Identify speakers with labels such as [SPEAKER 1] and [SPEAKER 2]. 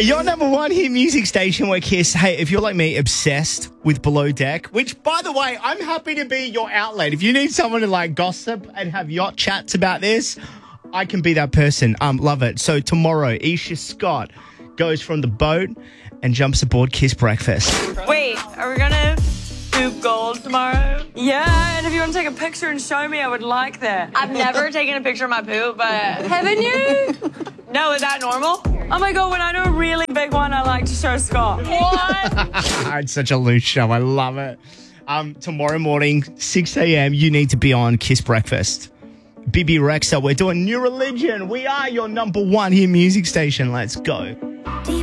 [SPEAKER 1] Your number one hit music station where Kiss, hey, if you're like me, obsessed with Below Deck, which, by the way, I'm happy to be your outlet. If you need someone to, like, gossip and have yacht chats about this, I can be that person. Love it. So tomorrow, Isha Scott goes from the boat and jumps aboard Kiss Breakfast.
[SPEAKER 2] Wait, are we going to poop gold tomorrow? Yeah, and if you want to take a picture and show me, I would like that. I've never taken a picture of my poop, but... Haven't you? No, is that normal? Oh my God, when I do a really big one, I like to show Scott. What?
[SPEAKER 1] It's such a loose show. I love it. Tomorrow morning, 6 a.m., you need to be on Kiss Breakfast. Bibi Rexha, we're doing New Religion. We are your number one hit music station. Let's go.